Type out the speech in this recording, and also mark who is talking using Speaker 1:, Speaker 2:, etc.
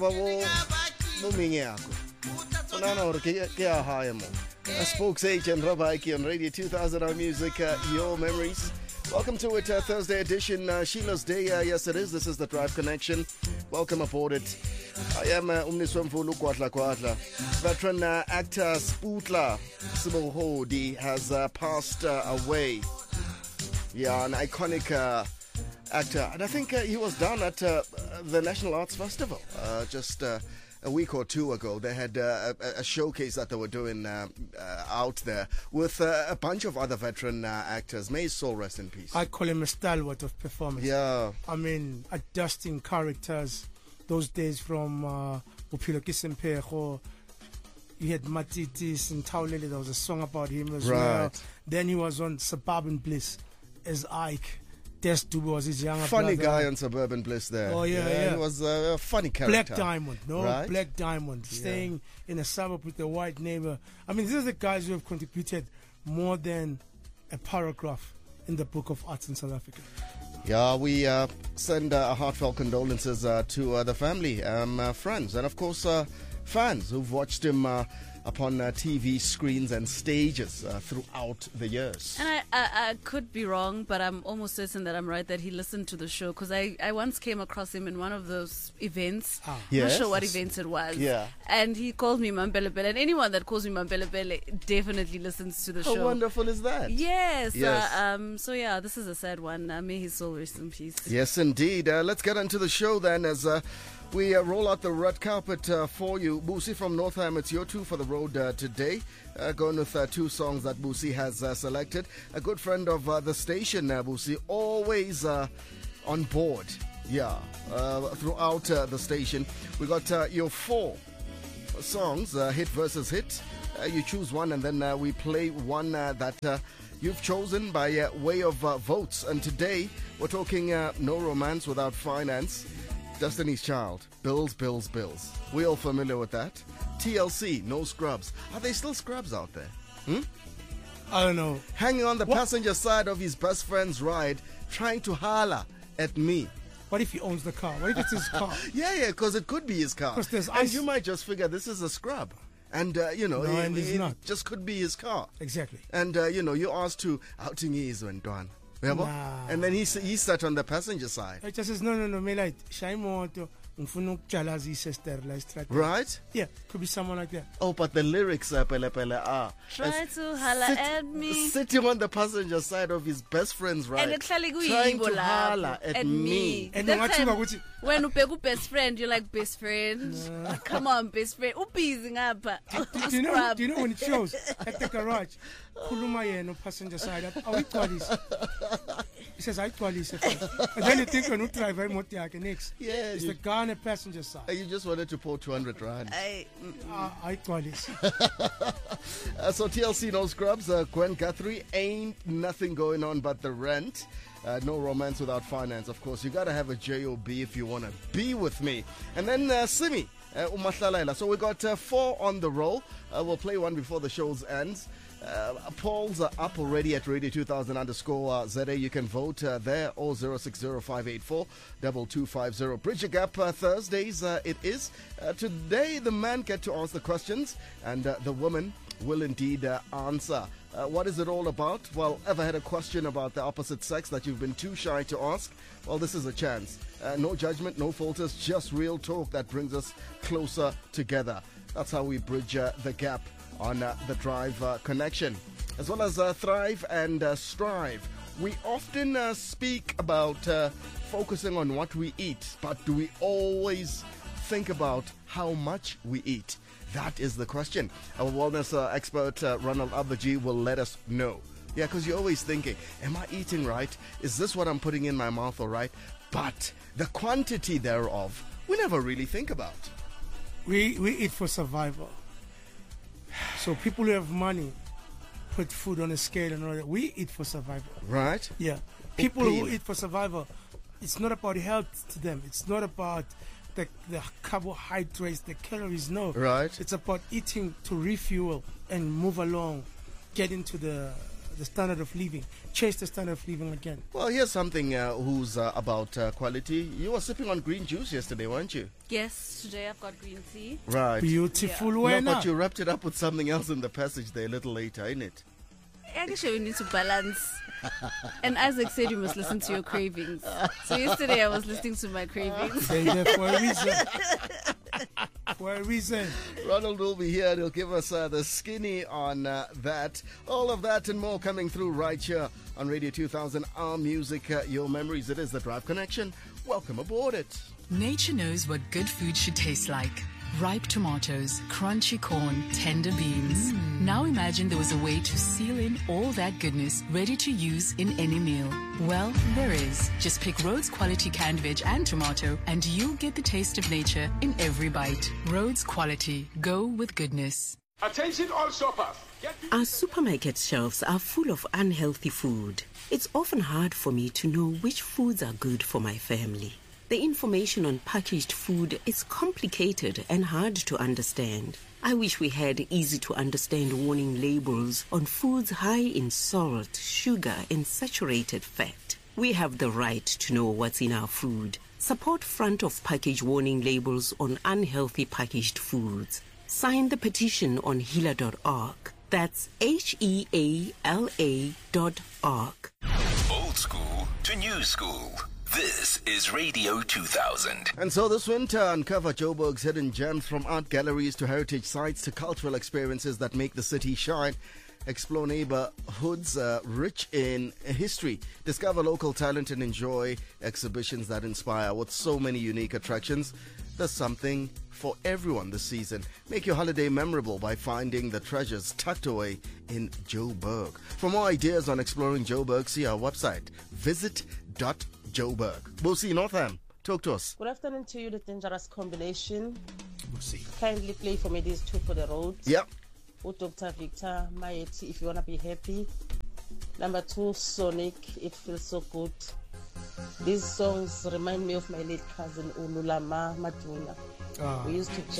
Speaker 1: ba bo minyako ona hore ke a high mo spokes agent Rabaiki on Radio 2000 our music your memories. Welcome to it, Thursday edition, Sheila's Day. Yes, it is. This is the Drive Connection. Welcome aboard it. I am Umniswamfulu Kwatla. Veteran actor Spootla Sibohodi has passed away. Yeah, an iconic actor. And I think he was down at the National Arts Festival just a week or two ago. They had a showcase that they were doing out there with a bunch of other veteran actors. May his soul rest in peace.
Speaker 2: I call him a stalwart of performance.
Speaker 1: Yeah.
Speaker 2: I mean, adjusting characters. Those days from Bophelo Ke Semphego. You had Matitis and Taulele. There was a song about him as well. Then he was on Suburban Bliss as Ike. Des Dubo was his younger
Speaker 1: funny
Speaker 2: brother.
Speaker 1: Guy on Suburban Bliss there.
Speaker 2: Oh, yeah.
Speaker 1: He was a funny character.
Speaker 2: Black Diamond. Black Diamond. Staying in a suburb with a white neighbor. I mean, these are the guys who have contributed more than a paragraph in the book of arts in South Africa.
Speaker 1: Yeah, we send heartfelt condolences to the family, friends, and of course fans who've watched him upon TV screens and stages throughout the years.
Speaker 3: And I could be wrong, but I'm almost certain that I'm right, that he listened to the show, because I once came across him in one of those events.
Speaker 1: Yes.
Speaker 3: Not sure what events it was.
Speaker 1: Yeah.
Speaker 3: And he called me Mambelebele, and anyone that calls me Mambelebele definitely listens to the show.
Speaker 1: How wonderful is that?
Speaker 3: Yes. So yeah, this is a sad one. May his soul rest in peace.
Speaker 1: Yes, indeed. Let's get into the show then as we roll out the red carpet for you. Busi from Northam, it's your two for the road today. Going with two songs that Busi has selected. A good friend of the station, Busi, always on board. Yeah, throughout the station. We got your four songs, hit versus hit. You choose one and then we play one that you've chosen by way of votes. And today we're talking No Romance Without Finance. Destiny's Child, Bills. We all familiar with that. TLC, No Scrubs. Are there still scrubs out there?
Speaker 2: I don't know.
Speaker 1: Hanging on the passenger side of his best friend's ride, trying to holler at me.
Speaker 2: What if he owns the car? What if it's his car?
Speaker 1: Yeah, because it could be his car.
Speaker 2: And
Speaker 1: you might just figure this is a scrub. And,
Speaker 2: it's not.
Speaker 1: Just could be his car.
Speaker 2: Exactly.
Speaker 1: And, you asked to outing is when done.
Speaker 2: Nah.
Speaker 1: And then he sat on the passenger side.
Speaker 2: I just says, no, Melite, Shaimoto, ngifuna ukujala sister la straight.
Speaker 1: Right?
Speaker 2: Yeah, could be someone like that.
Speaker 1: Oh, but the lyrics Pele are
Speaker 3: try to holler at me.
Speaker 1: Sitting on the passenger side of his best friend's ride.
Speaker 3: And
Speaker 1: trying to holler at me.
Speaker 2: And
Speaker 3: when you best friend, you're like, best friend. Come on, best friend. Busy ngapha.
Speaker 2: Do you know when it shows at the garage? Khuluma yena passenger side. He says, I qualify. And then you think when you drive imoto yakhe next.
Speaker 1: Yeah.
Speaker 2: It's the car on the passenger side.
Speaker 1: You just wanted to pour 200 rand.
Speaker 2: I qualify.
Speaker 1: So TLC, No Scrubs, Gwen Guthrie, Ain't Nothing Going On But the Rent. No Romance Without Finance, of course. You gotta have a JOB if you wanna be with me. And then Simi, Umahlalaila. So we got four on the roll. We'll play one before the show ends. Polls are up already at Radio 2000 _ZA. You can vote there, or 0605842250. Bridge a Gap Thursdays it is. Today the men get to ask the questions and the women will indeed answer. What is it all about? Well, ever had a question about the opposite sex that you've been too shy to ask? Well, this is a chance. No judgment, no filters, just real talk that brings us closer together. That's how we bridge the gap on the Drive Connection. As well as Thrive and Strive. We often speak about focusing on what we eat, but do we always think about how much we eat? That is the question. Our wellness expert, Ronald Abaji, will let us know. Yeah, because you're always thinking, am I eating right? Is this what I'm putting in my mouth all right? But the quantity thereof, we never really think about.
Speaker 2: We eat for survival. So people who have money put food on a scale and all that. We eat for survival.
Speaker 1: Right?
Speaker 2: Yeah. People who eat for survival, it's not about health to them. It's not about the carbohydrates, the calories. No.
Speaker 1: Right.
Speaker 2: It's about eating to refuel and move along, get into the the standard of living, chase the standard of living again.
Speaker 1: Well, here's something who's about quality. You were sipping on green juice yesterday, weren't you?
Speaker 3: Yes, today I've got green tea.
Speaker 1: Right.
Speaker 2: Beautiful
Speaker 1: No,
Speaker 2: way
Speaker 1: but you wrapped it up with something else in the passage there a little later, ain't it?
Speaker 3: Actually, we need to balance. And Isaac said you must listen to your cravings. So yesterday I was listening to my cravings.
Speaker 2: They're there for a reason. For a reason.
Speaker 1: Ronald will be here and he'll give us the skinny on that. All of that and more coming through right here on Radio 2000, our music, your memories. It is the Drive Connection. Welcome aboard it.
Speaker 4: Nature knows what good food should taste like. Ripe tomatoes, crunchy corn, tender beans. Now imagine there was a way to seal in all that goodness ready to use in any meal. Well, there is. Just pick Rhodes Quality canned veg and tomato and you'll get the taste of nature in every bite. Rhodes Quality. Go with goodness.
Speaker 5: Attention all shoppers.
Speaker 6: Our supermarket shelves are full of unhealthy food. It's often hard for me to know which foods are good for my family. The information on packaged food is complicated and hard to understand. I wish we had easy-to-understand warning labels on foods high in salt, sugar, and saturated fat. We have the right to know what's in our food. Support front-of-package warning labels on unhealthy packaged foods. Sign the petition on healer.org. That's HEALA.org.
Speaker 7: Old school to new school. This is Radio 2000.
Speaker 1: And so this winter, uncover Joburg's hidden gems, from art galleries to heritage sites to cultural experiences that make the city shine. Explore neighborhoods rich in history. Discover local talent and enjoy exhibitions that inspire. With so many unique attractions, there's something for everyone this season. Make your holiday memorable by finding the treasures tucked away in Joburg. For more ideas on exploring Joburg, see our website, visit.joburg. Bosi Northam, talk to us.
Speaker 8: Good afternoon to you, the Dangerous Combination.
Speaker 2: We'll see.
Speaker 8: Kindly play for me these two for the road.
Speaker 1: Yep.
Speaker 8: With Dr. Victor, Maeti, if you want to be happy. Number 2, Sonic, It Feels So Good. These songs remind me of my late cousin, Ululama Maduna. We used to